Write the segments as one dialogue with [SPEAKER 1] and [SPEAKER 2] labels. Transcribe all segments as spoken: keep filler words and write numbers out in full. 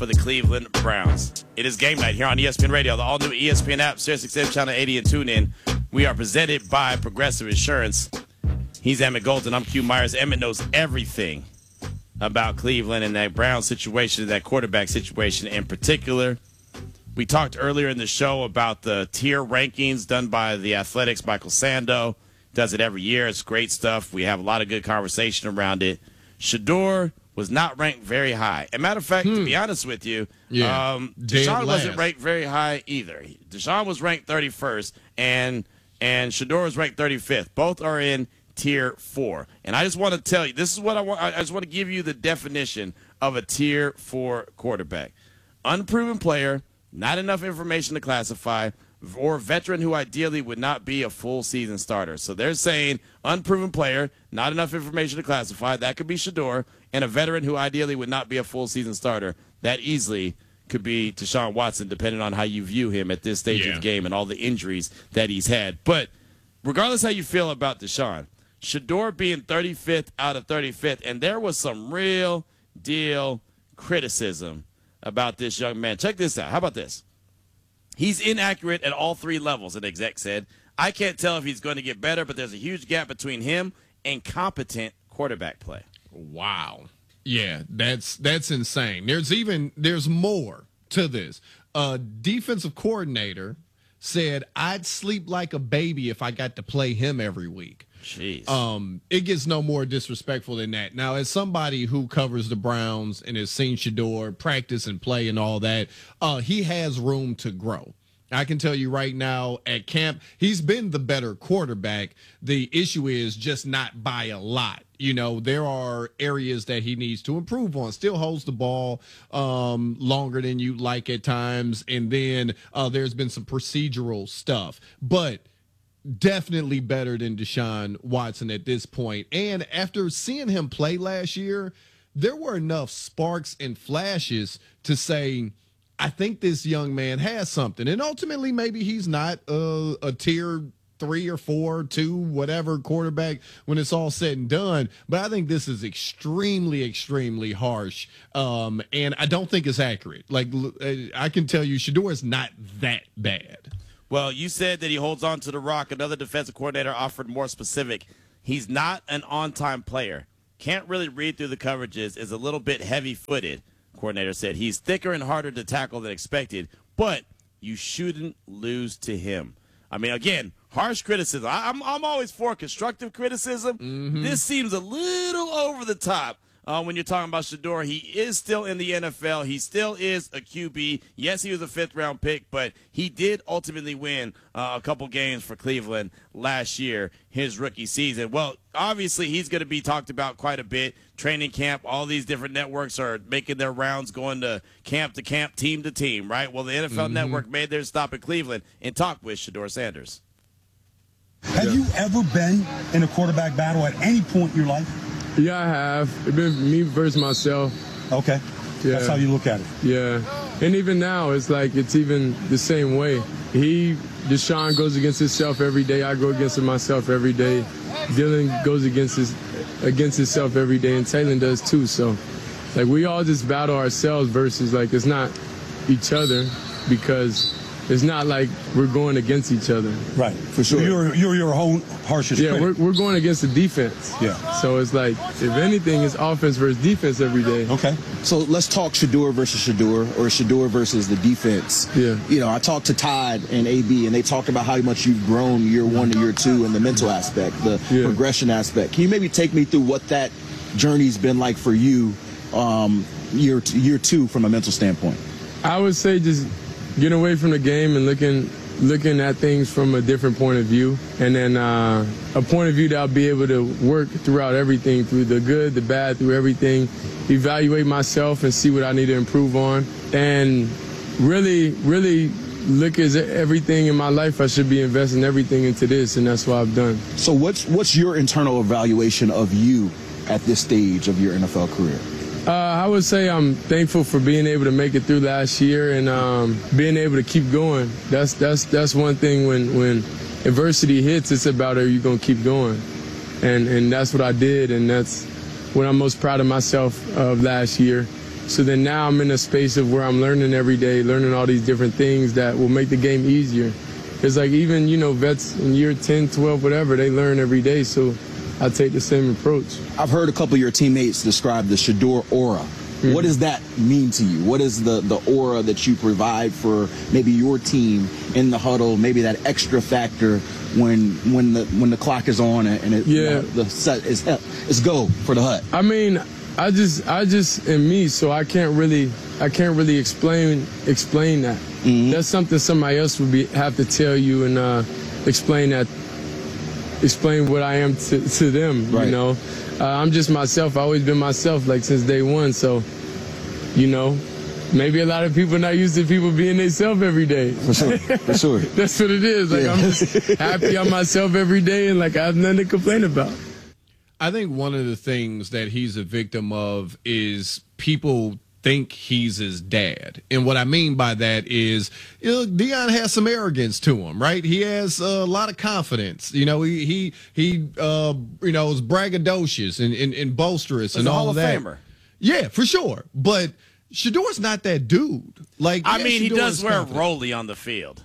[SPEAKER 1] for the Cleveland Browns. It is game night here on E S P N Radio, the all-new E S P N app, Sirius X M Channel eighty, and TuneIn. We are presented by Progressive Insurance. He's Emmett Golden. I'm Q Myers. Emmett knows everything about Cleveland and that Brown situation, that quarterback situation in particular. We talked earlier in the show about the tier rankings done by the Athletics. Michael Sando does it every year. It's great stuff. We have a lot of good conversation around it. Shedeur was not ranked very high. As a matter of fact, hmm. to be honest with you,
[SPEAKER 2] yeah.
[SPEAKER 1] um, Deshaun wasn't ranked very high either. Deshaun was ranked thirty-first, and and Shedeur was ranked thirty-fifth. Both are in tier four. And I just want to tell you, this is what I want. I just want to give you the definition of a tier four quarterback. Unproven player, not enough information to classify, or veteran who ideally would not be a full season starter. So they're saying unproven player, not enough information to classify. That could be Shedeur, and a veteran who ideally would not be a full season starter. That easily could be Deshaun Watson, depending on how you view him at this stage
[SPEAKER 2] yeah.
[SPEAKER 1] of the game and all the injuries that he's had. But regardless how you feel about Deshaun, Shedeur being thirty-fifth out of thirty-fifth, and there was some real deal criticism about this young man. Check this out. How about this? He's inaccurate at all three levels, an exec said. I can't tell if he's going to get better, but there's a huge gap between him and competent quarterback play.
[SPEAKER 2] Wow. Yeah, that's that's insane. There's even there's more to this. A defensive coordinator said, I'd sleep like a baby if I got to play him every week.
[SPEAKER 1] Jeez.
[SPEAKER 2] Um, it gets no more disrespectful than that. Now, as somebody who covers the Browns and has seen Shedeur practice and play and all that, uh, he has room to grow. I can tell you right now at camp, he's been the better quarterback. The issue is just not by a lot. You know, there are areas that he needs to improve on. Still holds the ball um, longer than you'd like at times. And then uh, there's been some procedural stuff. But definitely better than Deshaun Watson at this point. And after seeing him play last year, there were enough sparks and flashes to say, I think this young man has something. And ultimately, maybe he's not a, a tier three or four, two, whatever quarterback when it's all said and done. But I think this is extremely, extremely harsh. Um, and I don't think it's accurate. Like, I can tell you, Shedeur is not that bad.
[SPEAKER 1] Well, you said that he holds on to the rock. Another defensive coordinator offered more specific. He's not an on-time player. Can't really read through the coverages. Is a little bit heavy-footed, coordinator said. He's thicker and harder to tackle than expected, but you shouldn't lose to him. I mean, again, harsh criticism. I, I'm, I'm always for constructive criticism. Mm-hmm. This seems a little over the top. Uh, when you're talking about Shedeur, he is still in the N F L. He still is a Q B. Yes, he was a fifth-round pick, but he did ultimately win uh, a couple games for Cleveland last year, his rookie season. Well, obviously, he's going to be talked about quite a bit. Training camp, all these different networks are making their rounds, going to camp to camp, team to team, right? Well, the N F L mm-hmm. Network made their stop in Cleveland and talked with Shedeur Sanders.
[SPEAKER 3] Have yeah. you ever been in a quarterback battle at any point in your life?
[SPEAKER 4] Yeah, I have. It's been me versus myself.
[SPEAKER 3] Okay. Yeah. That's how you look at it.
[SPEAKER 4] Yeah. And even now, it's like it's even the same way. He, Deshaun goes against himself every day. I go against myself every day. Dylan goes against his against himself every day, and Taylor does too. So, like, we all just battle ourselves versus, like, it's not each other, because it's not like we're going against each other.
[SPEAKER 3] Right, for sure. You're, you're your own harshest
[SPEAKER 4] Yeah,
[SPEAKER 3] critic.
[SPEAKER 4] we're, we're going against the defense.
[SPEAKER 3] Yeah.
[SPEAKER 4] So it's like, if anything, it's offense versus defense every day.
[SPEAKER 3] Okay.
[SPEAKER 5] So let's talk Shedeur versus Shedeur, or Shedeur versus the defense.
[SPEAKER 4] Yeah.
[SPEAKER 5] You know, I talked to Todd and A B, and they talked about how much you've grown year one to year two in the mental aspect, the yeah. progression aspect. Can you maybe take me through what that journey's been like for you um, year, year two from a mental standpoint?
[SPEAKER 4] I would say just getting away from the game and looking looking at things from a different point of view, and then uh, a point of view that I'll be able to work throughout everything, through the good, the bad, through everything, evaluate myself and see what I need to improve on, and really, really look at everything in my life. I should be investing everything into this, and that's what I've done.
[SPEAKER 5] So what's what's your internal evaluation of you at this stage of your N F L career?
[SPEAKER 4] Uh, I would say I'm thankful for being able to make it through last year and um, being able to keep going. That's that's that's one thing. When when adversity hits, it's about, are you going to keep going? And and that's what I did, and that's what I'm most proud of myself of last year. So then now I'm in a space of where I'm learning every day, learning all these different things that will make the game easier. It's like even, you know, vets in year ten, twelve, whatever, they learn every day. So I take the same approach.
[SPEAKER 5] I've heard a couple of your teammates describe the Shedeur aura. Mm-hmm. What does that mean to you? What is the, the aura that you provide for maybe your team in the huddle, maybe that extra factor when when the when the clock is on and it,
[SPEAKER 4] yeah.
[SPEAKER 5] you know, the set is is go for the hut?
[SPEAKER 4] I mean, I just I just am me, so I can't really I can't really explain explain that. Mm-hmm. That's something somebody else would be have to tell you and uh, explain that explain what I am to, to them. Right. You know, uh, I'm just myself. I've always been myself, like since day one. So, you know, maybe a lot of people not used to people being themselves every day.
[SPEAKER 5] For sure, for sure.
[SPEAKER 4] That's what it is. Like yeah. I'm just happy I'm myself every day, and like I have nothing to complain about.
[SPEAKER 2] I think one of the things that he's a victim of is people think he's his dad. And what I mean by that is, you know, Deion has some arrogance to him, right? He has a lot of confidence. You know, he, he, he uh, you know, is braggadocious and, and, and boisterous and all
[SPEAKER 1] Hall of
[SPEAKER 2] that.
[SPEAKER 1] Famer.
[SPEAKER 2] Yeah, for sure. But Shedeur's not that dude. Like,
[SPEAKER 1] I
[SPEAKER 2] yeah,
[SPEAKER 1] mean, he
[SPEAKER 2] Shedeur
[SPEAKER 1] does
[SPEAKER 2] is
[SPEAKER 1] wear a
[SPEAKER 2] confident.
[SPEAKER 1] rollie on the field.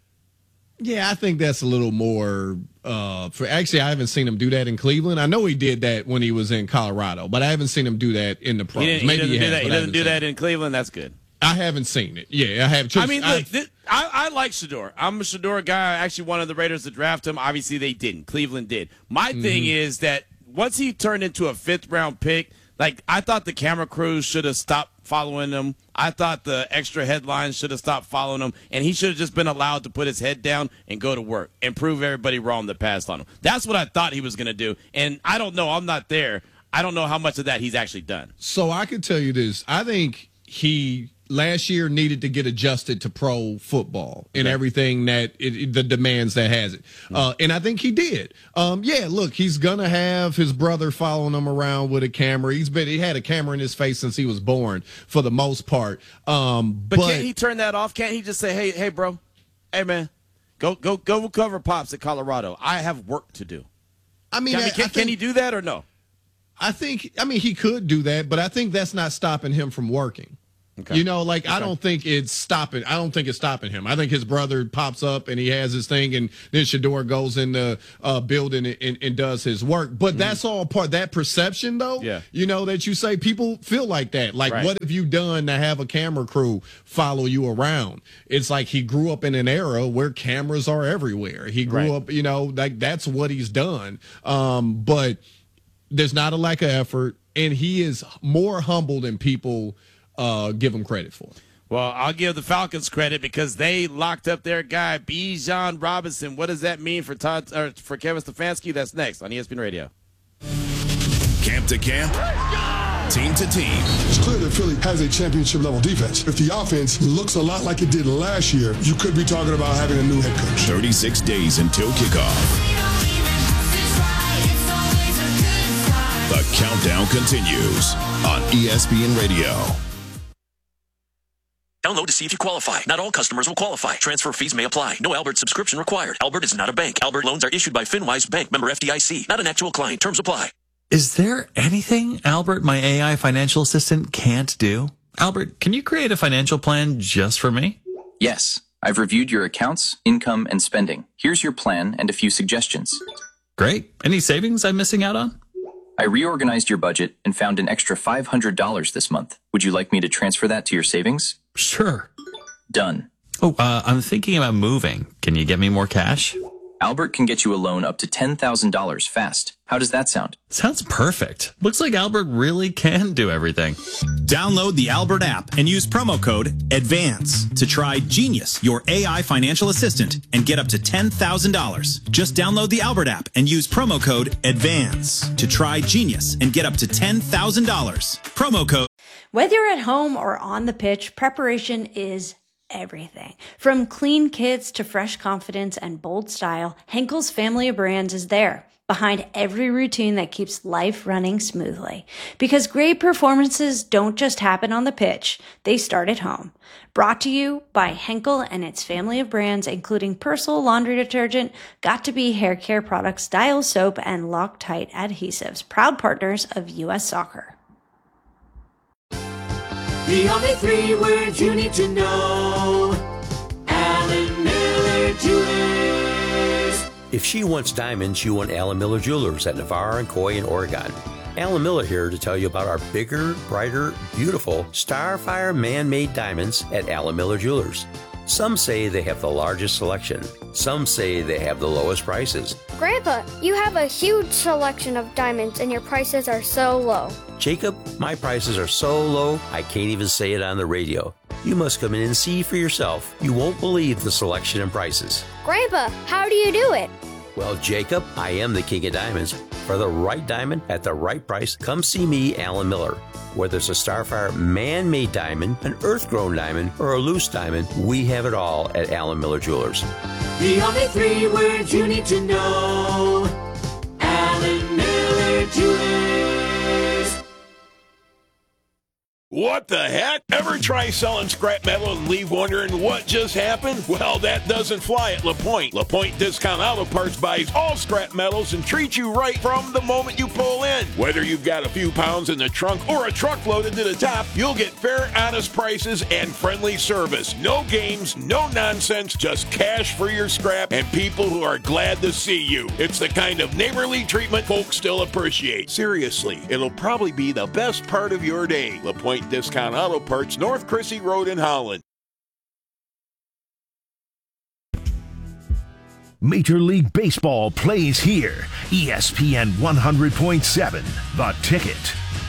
[SPEAKER 2] Yeah, I think that's a little more uh, for actually I haven't seen him do that in Cleveland. I know he did that when he was in Colorado, but I haven't seen him do that in the pros.
[SPEAKER 1] He didn't,
[SPEAKER 2] Maybe
[SPEAKER 1] he doesn't
[SPEAKER 2] he,
[SPEAKER 1] do
[SPEAKER 2] has,
[SPEAKER 1] that, he
[SPEAKER 2] but I
[SPEAKER 1] doesn't do
[SPEAKER 2] haven't
[SPEAKER 1] that in Cleveland. That's good.
[SPEAKER 2] I haven't seen it. Yeah, I have.
[SPEAKER 1] I mean, look, this, I, I like Shedeur. I'm a Shedeur guy. I actually wanted the Raiders to draft him. Obviously, they didn't. Cleveland did. My mm-hmm. thing is that once he turned into a fifth round pick, like I thought the camera crews should have stopped following him. I thought the extra headlines should have stopped following him, and he should have just been allowed to put his head down and go to work and prove everybody wrong that passed on him. That's what I thought he was going to do, and I don't know. I'm not there. I don't know how much of that he's actually done.
[SPEAKER 2] So I can tell you this. I think he last year needed to get adjusted to pro football and
[SPEAKER 1] okay.
[SPEAKER 2] everything that it, the demands that has it. Uh, and I think he did. Um, yeah, look, he's going to have his brother following him around with a camera. He's been, he had a camera in his face since he was born for the most part. Um,
[SPEAKER 1] but,
[SPEAKER 2] but
[SPEAKER 1] can't he turn that off? Can't he just say, hey, hey, bro, hey, man, go, go, go recover Pops at Colorado. I have work to do.
[SPEAKER 2] I mean,
[SPEAKER 1] can,
[SPEAKER 2] I,
[SPEAKER 1] I can,
[SPEAKER 2] I think,
[SPEAKER 1] can he do that or no?
[SPEAKER 2] I think, I mean, he could do that, but I think that's not stopping him from working. Okay. You know, like, okay. I don't think it's stopping. I don't think it's stopping him. I think his brother pops up and he has his thing, and then Shedeur goes in the uh, building and, and, and does his work. But mm-hmm. that's all part that perception, though.
[SPEAKER 1] Yeah.
[SPEAKER 2] You know, that you say people feel like that. Like,
[SPEAKER 1] right.
[SPEAKER 2] what have you done to have a camera crew follow you around? It's like he grew up in an era where cameras are everywhere. He grew
[SPEAKER 1] right.
[SPEAKER 2] up, you know, like that's what he's done. Um, but there's not a lack of effort, and he is more humble than people Uh, give him credit for.
[SPEAKER 1] Well, I'll give the Falcons credit because they locked up their guy, Bijan Robinson. What does that mean for Todd or for Kevin Stefanski? That's next on E S P N Radio.
[SPEAKER 6] Camp to camp, team to team.
[SPEAKER 7] It's clear that Philly has a championship level defense. If the offense looks a lot like it did last year, you could be talking about having a new head coach.
[SPEAKER 6] thirty-six days until kickoff. The countdown continues on E S P N Radio.
[SPEAKER 8] Download to see if you qualify. Not all customers will qualify. Transfer fees may apply. No Albert subscription required. Albert is not a bank. Albert loans are issued by FinWise Bank, member F D I C. Not an actual client. Terms apply.
[SPEAKER 9] Is there anything Albert, my A I financial assistant, can't do? Albert, can you create a financial plan just for me?
[SPEAKER 10] Yes. I've reviewed your accounts, income, and spending. Here's your plan and a few suggestions.
[SPEAKER 9] Great. Any savings I'm missing out on?
[SPEAKER 10] I reorganized your budget and found an extra five hundred dollars this month. Would you like me to transfer that to your savings?
[SPEAKER 9] Sure.
[SPEAKER 10] Done.
[SPEAKER 9] Oh, uh, I'm thinking about moving. Can you get me more cash?
[SPEAKER 10] Albert can get you a loan up to ten thousand dollars fast. How does that sound?
[SPEAKER 9] Sounds perfect. Looks like Albert really can do everything.
[SPEAKER 11] Download the Albert app and use promo code ADVANCE to try Genius, your A I financial assistant, and get up to ten thousand dollars. Just download the Albert app and use promo code ADVANCE to try Genius and get up to ten thousand dollars. Promo code.
[SPEAKER 12] Whether you're at home or on the pitch, preparation is everything. From clean kits to fresh confidence and bold style, Henkel's family of brands is there, behind every routine that keeps life running smoothly. Because great performances don't just happen on the pitch, they start at home. Brought to you by Henkel and its family of brands, including Persil laundry detergent, Got2b hair care products, Dial soap, and Loctite adhesives, proud partners of U S Soccer.
[SPEAKER 13] The only three words you need to know. Alan Miller Jewelers.
[SPEAKER 14] If she wants diamonds, you want Alan Miller Jewelers at Navarre and Coy in Oregon. Alan Miller here to tell you about our bigger, brighter, beautiful Starfire man-made diamonds at Alan Miller Jewelers. Some say they have the largest selection. Some say they have the lowest prices.
[SPEAKER 15] Grandpa, you have a huge selection of diamonds and your prices are so low.
[SPEAKER 14] Jacob, my prices are so low, I can't even say it on the radio. You must come in and see for yourself. You won't believe the selection and prices.
[SPEAKER 15] Grandpa, how do you do it?
[SPEAKER 14] Well, Jacob, I am the king of diamonds. For the right diamond at the right price, come see me, Alan Miller. Whether it's a Starfire man-made diamond, an earth-grown diamond, or a loose diamond, we have it all at Alan Miller Jewelers.
[SPEAKER 13] The only three words you need to know. Alan Miller Jewelers.
[SPEAKER 16] What the heck? Ever try selling scrap metal and leave wondering what just happened? Well, that doesn't fly at LaPointe. LaPointe Discount Auto Parts buys all scrap metals and treats you right from the moment you pull in. Whether you've got a few pounds in the trunk or a truck loaded to the top, you'll get fair, honest prices and friendly service. No games, no nonsense, just cash for your scrap and people who are glad to see you. It's the kind of neighborly treatment folks still appreciate. Seriously, it'll probably be the best part of your day. LaPointe Discount Auto Parts, North Chrissy Road in Holland.
[SPEAKER 17] Major League Baseball plays here. E S P N one hundred point seven, The Ticket.